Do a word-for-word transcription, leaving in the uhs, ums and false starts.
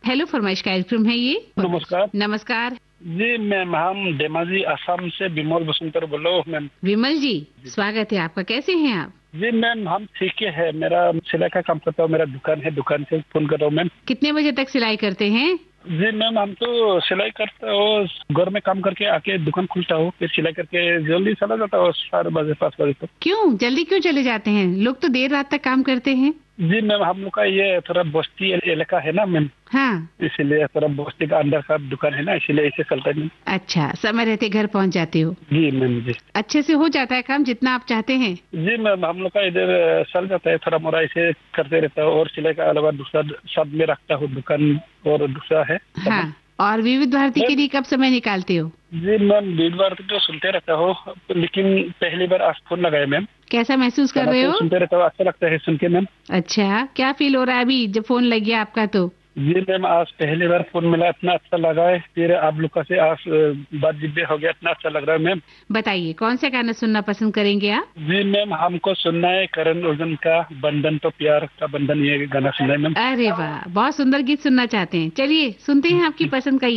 Hello फरमाइश कार्यक्रम है ये। नमस्कार। नमस्कार जी मैम, हम धेमाजी असम से विमल बसंतर बोल रहा हूँ मैम। विमल जी, स्वागत है आपका। कैसे हैं आप? जी मैम, हम ठीक है। मेरा सिलाई का काम करता हूँ, मेरा दुकान है, दुकान से फोन कर रहा हूँ मैम। कितने बजे तक सिलाई करते हैं? जी मैम, हम तो सिलाई करता हूँ, घर में काम करके आके दुकान खुलता हूँ, फिर सिलाई करके जल्दी चला जाता हूँ चार बजे पाँच बजे तक। क्यों जल्दी क्यों चले जाते हैं? लोग तो देर रात तक काम करते हैं। जी मैम, हम लोग का ये थोड़ा बस्ती इलाका है ना मैम, हाँ, इसीलिए थोड़ा बस्ती का अंदर का दुकान है ना, इसीलिए इसे चलता नहीं। अच्छा, समय रहते घर पहुंच जाते हो। जी मैम जी। अच्छे से हो जाता है काम जितना आप चाहते हैं? जी मैम, हम लोग का इधर चल जाता है, थोड़ा मोड़ा इसे करते रहता है, और सिलाई का अलावा दूसरा सब में रखता हूँ दुकान, और दूसरा है। हाँ, और विविध भारती के लिए कब समय निकालते हो? जी मैम, वीरवार तो सुनते रहता हूँ, लेकिन पहली बार आज फोन लगाया मैम। कैसा महसूस कर रहे तो हो? सुनते रहता हूँ, अच्छा लगता है सुन के मैम। अच्छा, क्या फील हो रहा है अभी जब फोन लग गया आपका तो? जी मैम, आज पहली बार फोन मिला, इतना अच्छा लगा है। फिर आप लोग का से आज बात जिब्बे हो गया, इतना अच्छा लग रहा है मैम। बताइए कौन सा गाना सुनना पसंद करेंगे आप? जी मैम, हमको सुनना है करण अर्जुन का बंधन तो प्यार का बंधन, ये गाना सुनना है मैम। अरे वाह, बहुत सुंदर गीत सुनना चाहते हैं। चलिए सुनते हैं आपकी पसंद का ये